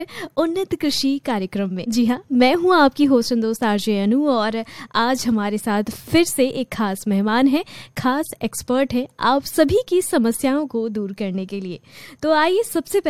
उन्नत कृषि कार्यक्रम में। जी हाँ, मैं हूँ आपकी होस्ट दोस्त आरजे अनु और आज हमारे साथ फिर से एक खास मेहमान है, खास एक्सपर्ट है आप सभी की समस्याओं को दूर करने के लिए। तो आइए सबसे